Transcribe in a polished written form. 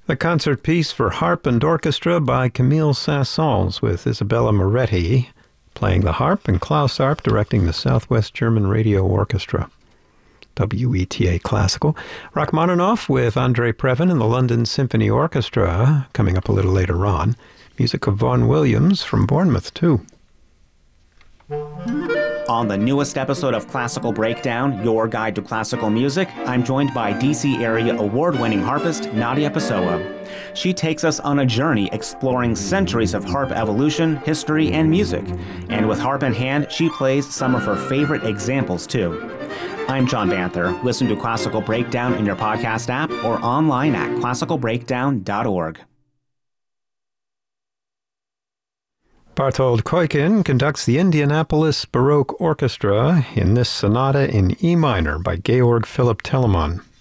A concert piece for harp and orchestra by Camille Saint-Saëns with Isabella Moretti playing the harp and Klaus Arp directing the Southwest German Radio Orchestra. WETA Classical. Rachmaninoff with Andrei Previn and the London Symphony Orchestra coming up a little later on. Music of Vaughan Williams from Bournemouth, too. On the newest episode of Classical Breakdown, your guide to classical music, I'm joined by DC area award-winning harpist Nadia Pessoa. She takes us on a journey exploring centuries of harp evolution, history, and music. And with harp in hand, she plays some of her favorite examples, too. I'm John Banther. Listen to Classical Breakdown in your podcast app or online at classicalbreakdown.org. Bartold Koikin conducts the Indianapolis Baroque Orchestra in this sonata in E minor by Georg Philipp Telemann.